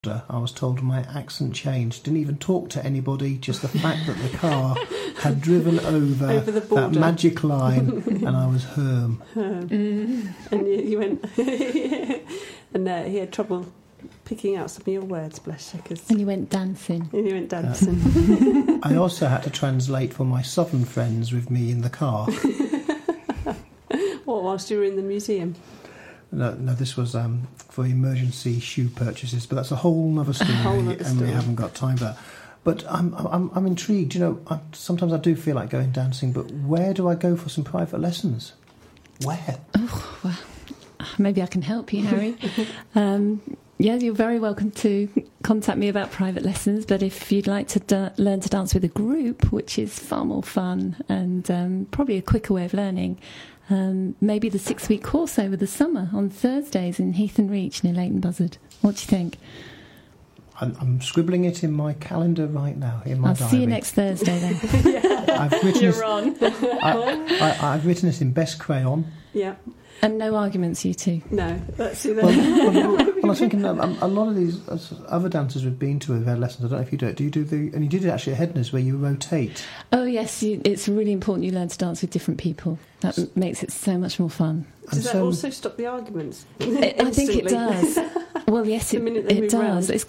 I was told my accent changed. Didn't even talk to anybody, just the fact that the car had driven over that magic line, and I was Herm. And you went... and he had trouble picking out some of your words, bless you. And you went dancing. I also had to translate for my southern friends with me in the car. What, whilst you were in the museum? No, this was for emergency shoe purchases, but that's a whole other story, and we haven't got time for that. But I'm intrigued. You know, sometimes I do feel like going dancing, but where do I go for some private lessons? Where? Oh, well, maybe I can help you, Harry. Yeah, you're very welcome to contact me about private lessons, but if you'd like to learn to dance with a group, which is far more fun and probably a quicker way of learning, maybe the 6-week course over the summer on Thursdays in Heath and Reach near Leighton Buzzard. What do you think? I'm scribbling it in my calendar right now, in my diary. I'll see you next Thursday then. You're on. I've written it in best crayon. Yeah. And no arguments, you two. No, let's do that. Well, I was thinking a lot of these other dancers we've been to have had lessons. I don't know if you do it. Do you do and you did it actually at Headness where you rotate? Oh yes, it's really important you learn to dance with different people. That makes it so much more fun. Does that also stop the arguments? I think it does. Well, yes, it does. Round. It's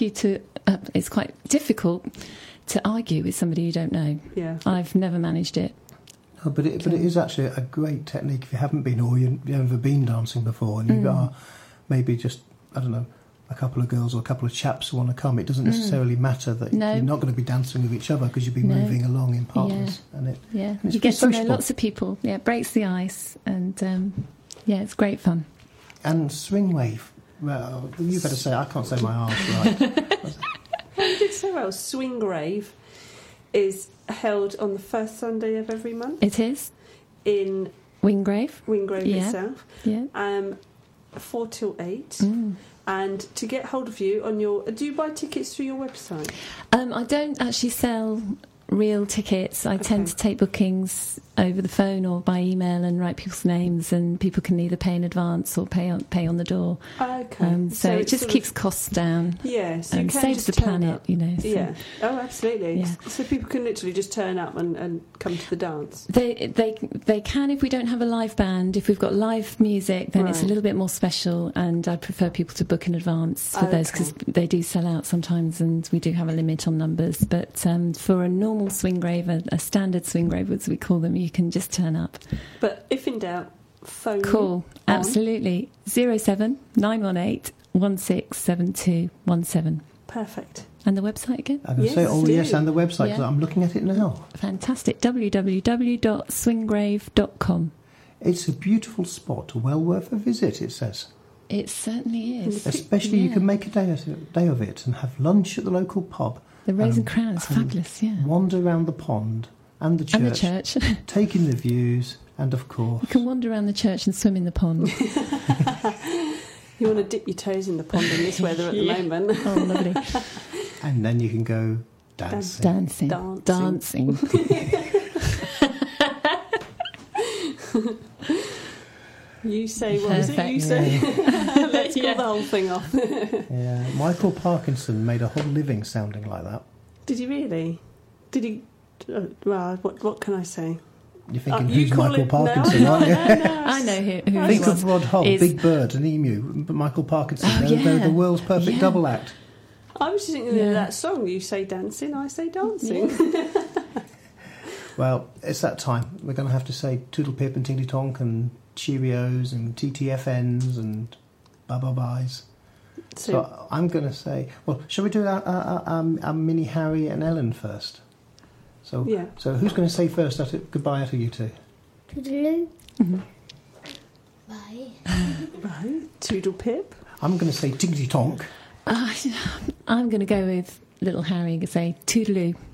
quite difficult to argue with somebody you don't know. Yeah, I've never managed it. Oh, but it is actually a great technique if you haven't been or you've never been dancing before, and you are maybe just, I don't know, a couple of girls or a couple of chaps who want to come. It doesn't necessarily matter that you're not going to be dancing with each other because you'll be moving along in partners. Yeah. And it's you get to know sociable. lots of people. Yeah, it breaks the ice, and it's great fun. And swing wave. Well, you better say. I can't say my arse right. You did so well. Swing rave is held on the first Sunday of every month. It is in Wingrave itself. Yeah. 4 till 8. And to get hold of you on your... Do you buy tickets through your website? I don't actually sell real tickets. I tend to take bookings over the phone or by email and write people's names, and people can either pay in advance or pay on the door. Okay. So it just keeps costs down. Yeah, so and saves the planet, you know. So. Yeah. Oh, absolutely. Yeah. So people can literally just turn up and come to the dance. They can if we don't have a live band. If we've got live music, then it's a little bit more special, and I prefer people to book in advance for those because they do sell out sometimes, and we do have a limit on numbers. But for a normal swing rave, a standard swing rave as we call them, you can just turn up. But if in doubt, phone. Call, absolutely. 07 918 167217. Perfect. And the website again? I'm going to say, yes, and the website, because I'm looking at it now. Fantastic. www.swingrave.com. It's a beautiful spot, well worth a visit, it says. It certainly is. Especially you can make a day of it and have lunch at the local pub. The Rose and Crown is fabulous, yeah. Wander around the pond and the church. Taking the views, and of course... You can wander around the church and swim in the pond. You want to dip your toes in the pond in this weather at the moment. Oh, lovely. And then you can go dancing. Dancing. You say, what was it you say? Let's call the whole thing off. Yeah, Michael Parkinson made a whole living sounding like that. Did he really? Did he? Well, what can I say? You're thinking, who's Michael Parkinson, aren't you? I know who Think of Rod Hull, Big Bird and Emu, but Michael Parkinson, they're the world's perfect double act. I was just thinking of that song, you say dancing, I say dancing. Yeah. Well, it's that time. We're going to have to say Toodle Pip and Tinkly Tonk and Cheerios and TTFNs and bye-bye-byes. So I'm going to say, well, shall we do our mini Harry and Ellen first? So who's going to say first goodbye to you two? Toodaloo. Mm-hmm. Bye. Bye. Toodle Pip. I'm going to say Tinkly Tonk. I'm going to go with little Harry and say Toodaloo.